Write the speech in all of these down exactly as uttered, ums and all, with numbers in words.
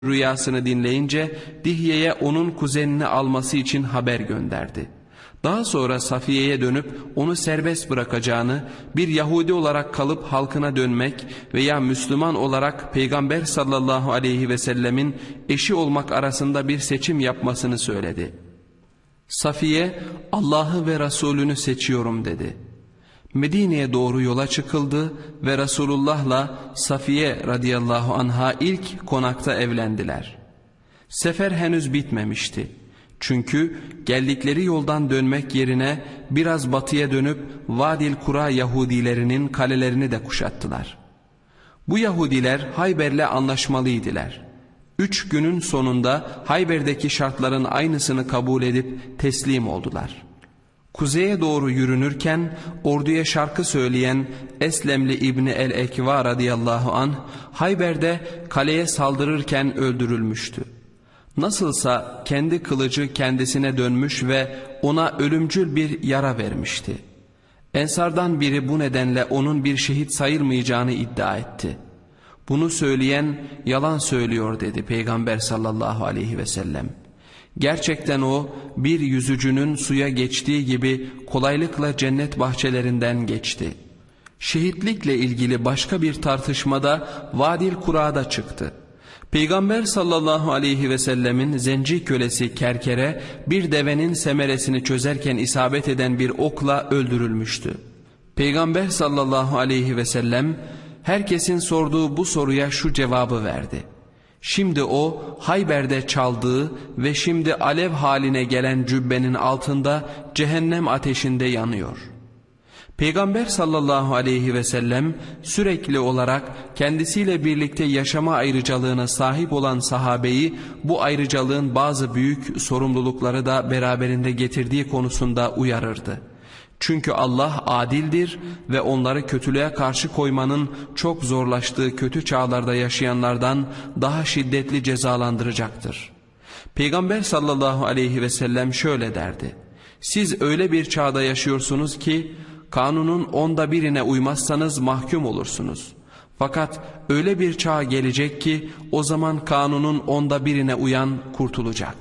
rüyasını dinleyince Dihye'ye onun kuzenini alması için haber gönderdi. Daha sonra Safiye'ye dönüp onu serbest bırakacağını, bir Yahudi olarak kalıp halkına dönmek veya Müslüman olarak Peygamber sallallahu aleyhi ve sellemin eşi olmak arasında bir seçim yapmasını söyledi. Safiye, Allah'ı ve Resulünü seçiyorum dedi. Medine'ye doğru yola çıkıldı ve Resulullah'la Safiye radıyallahu anha ilk konakta evlendiler. Sefer henüz bitmemişti. Çünkü geldikleri yoldan dönmek yerine biraz batıya dönüp Vadil Kura Yahudilerinin kalelerini de kuşattılar. Bu Yahudiler Hayber'le anlaşmalıydılar. Üç günün sonunda Hayber'deki şartların aynısını kabul edip teslim oldular. Kuzeye doğru yürünürken orduya şarkı söyleyen Eslemli İbni el-Ekva radıyallahu anh Hayber'de kaleye saldırırken öldürülmüştü. Nasılsa kendi kılıcı kendisine dönmüş ve ona ölümcül bir yara vermişti. Ensardan biri bu nedenle onun bir şehit sayılmayacağını iddia etti. Bunu söyleyen yalan söylüyor dedi Peygamber sallallahu aleyhi ve sellem. Gerçekten o bir yüzücünün suya geçtiği gibi kolaylıkla cennet bahçelerinden geçti. Şehitlikle ilgili başka bir tartışmada Vadil Kura'da çıktı. Peygamber sallallahu aleyhi ve sellemin zenci kölesi Kerkere bir devenin semeresini çözerken isabet eden bir okla öldürülmüştü. Peygamber sallallahu aleyhi ve sellem herkesin sorduğu bu soruya şu cevabı verdi. Şimdi o Hayber'de çaldığı ve şimdi alev haline gelen cübbenin altında cehennem ateşinde yanıyor. Peygamber sallallahu aleyhi ve sellem sürekli olarak kendisiyle birlikte yaşama ayrıcalığına sahip olan sahabeyi bu ayrıcalığın bazı büyük sorumlulukları da beraberinde getirdiği konusunda uyarırdı. Çünkü Allah adildir ve onları kötülüğe karşı koymanın çok zorlaştığı kötü çağlarda yaşayanlardan daha şiddetli cezalandıracaktır. Peygamber sallallahu aleyhi ve sellem şöyle derdi: siz öyle bir çağda yaşıyorsunuz ki kanunun onda birine uymazsanız mahkum olursunuz. Fakat öyle bir çağ gelecek ki o zaman kanunun onda birine uyan kurtulacak.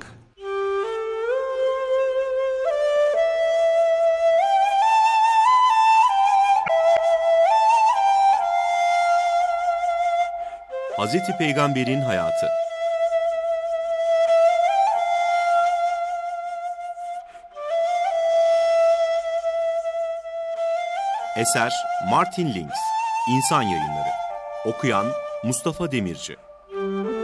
Hazreti Peygamber'in hayatı. Eser Martin Lings, İnsan Yayınları. Okuyan Mustafa Demirci.